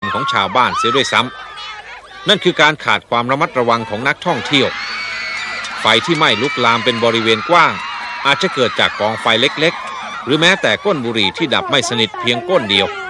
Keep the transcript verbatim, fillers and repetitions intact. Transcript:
ของชาวบ้านเสียด้วยซ้ำนั่นคือการขาดความระมัดระวังของนักท่องเที่ยวไฟที่ไหม้ลุกลามเป็นบริเวณกว้างอาจจะเกิดจากกองไฟเล็กๆหรือแม้แต่ก้นบุหรี่ที่ดับไม่สนิทเพียงก้นเดียว